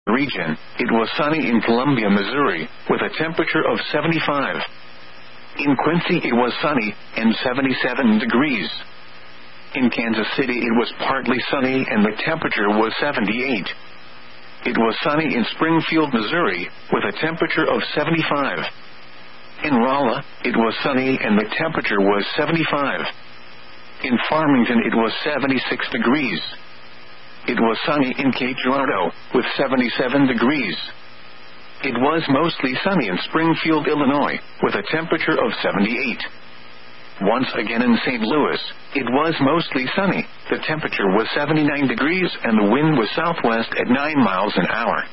region, it was sunny in Columbia, Missouri, with a temperature of 75. In Quincy, it was sunny and 77 degrees. In Kansas City, it was partly sunny and the temperature was 78. It was sunny in Springfield, Missouri, with a temperature of 75. In Rolla, it was sunny and the temperature was 75. In Farmington, it was 76 degrees. It was sunny in Cape Girardeau, with 77 degrees. It was mostly sunny in Springfield, Illinois, with a temperature of 78. Once again in St. Louis, it was mostly sunny. The temperature was 79 degrees and the wind was southwest at 9 miles an hour.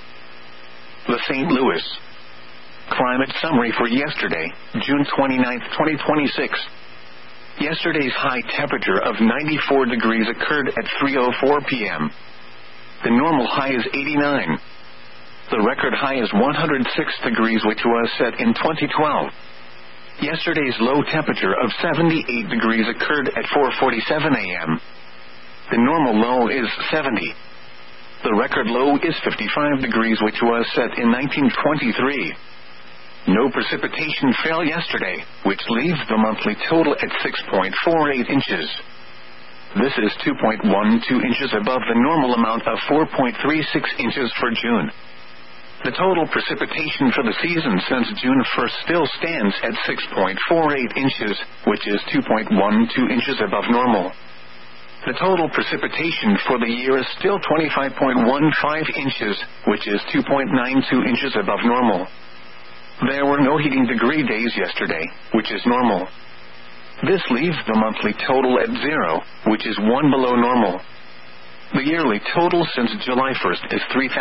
The St. Louis climate summary for yesterday, June 29, 2026. Yesterday's high temperature of 94 degrees occurred at 3:04 p.m. The normal high is 89. The record high is 106 degrees, which was set in 2012. Yesterday's low temperature of 78 degrees occurred at 4:47 a.m. The normal low is 70. The record low is 55 degrees, which was set in 1923. No precipitation fell yesterday, which leaves the monthly total at 6.48 inches. This is 2.12 inches above the normal amount of 4.36 inches for June. The total precipitation for the season since June 1st still stands at 6.48 inches, which is 2.12 inches above normal. The total precipitation for the year is still 25.15 inches, which is 2.92 inches above normal. There were no heating degree days yesterday, which is normal. This leaves the monthly total at 0, which is 1 below normal. The yearly total since July 1st is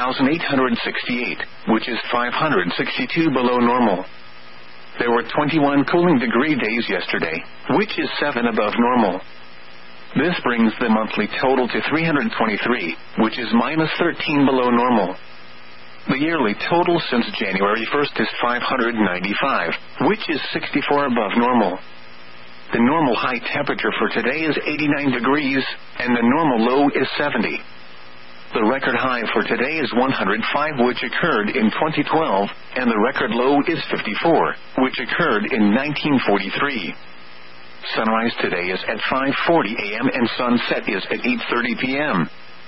3,868, which is 562 below normal. There were 21 cooling degree days yesterday, which is 7 above normal. This brings the monthly total to 323, which is minus 13 below normal. The yearly total since January 1st is 595, which is 64 above normal. The normal high temperature for today is 89 degrees, and the normal low is 70. The record high for today is 105, which occurred in 2012, and the record low is 54, which occurred in 1943. Sunrise today is at 5:40 a.m. and sunset is at 8:30 p.m.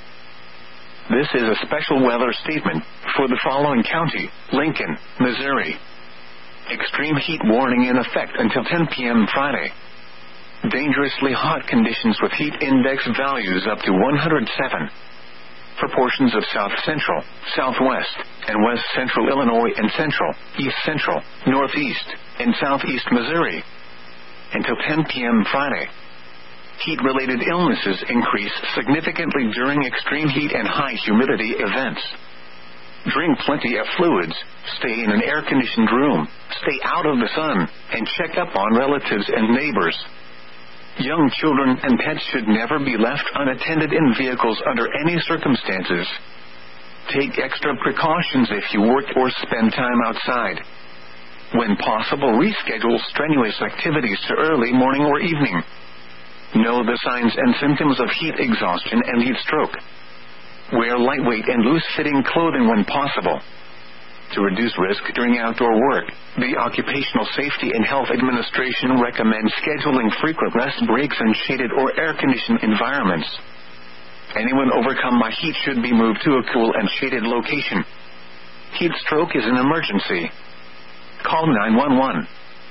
This is a special weather statement for the following county: Lincoln, Missouri. Extreme heat warning in effect until 10 p.m. Friday. Dangerously hot conditions with heat index values up to 107. For portions of south central, southwest, and west central Illinois and central, east central, northeast, and southeast Missouri. Until 10 p.m. Friday. Heat-related illnesses increase significantly during extreme heat and high humidity events. Drink plenty of fluids, stay in an air-conditioned room, stay out of the sun, and check up on relatives and neighbors. Young children and pets should never be left unattended in vehicles under any circumstances. Take extra precautions if you work or spend time outside. When possible, reschedule strenuous activities to early morning or evening. Know the signs and symptoms of heat exhaustion and heat stroke. Wear lightweight and loose-fitting clothing when possible. To reduce risk during outdoor work, the Occupational Safety and Health Administration recommends scheduling frequent rest breaks in shaded or air-conditioned environments. Anyone overcome by heat should be moved to a cool and shaded location. Heat stroke is an emergency. Call 911.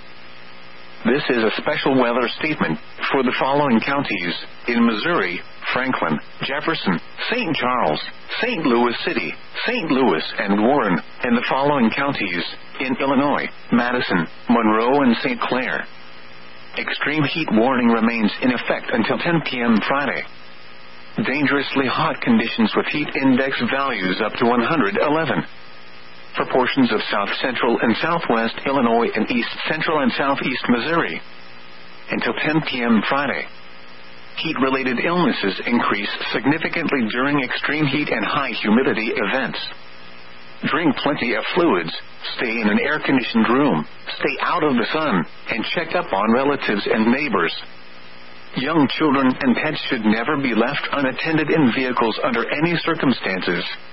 This is a special weather statement for the following counties: in Missouri, Franklin, Jefferson, St. Charles, St. Louis City, St. Louis, and Warren, and the following counties: in Illinois, Madison, Monroe, and St. Clair. Extreme heat warning remains in effect until 10 p.m. Friday. Dangerously hot conditions with heat index values up to 111. For portions of south central and southwest Illinois and east central and southeast Missouri. Until 10 p.m. Friday. Heat-related illnesses increase significantly during extreme heat and high humidity events. Drink plenty of fluids, stay in an air-conditioned room, stay out of the sun, and check up on relatives and neighbors. Young children and pets should never be left unattended in vehicles under any circumstances.